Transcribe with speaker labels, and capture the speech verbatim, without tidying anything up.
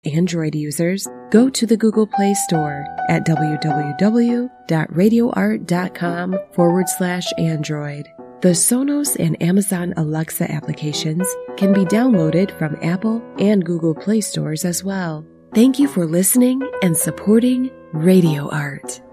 Speaker 1: Android users, go to the Google Play Store at www.radioart.com forward slash Android. The Sonos and Amazon Alexa applications can be downloaded from Apple and Google Play stores as well. Thank you for listening and supporting Radio Art.